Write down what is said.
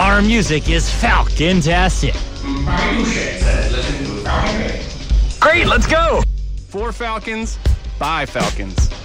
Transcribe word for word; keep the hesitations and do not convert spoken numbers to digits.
Our music is Falcon-tastic. Great, let's go! For Falcons, by Falcons.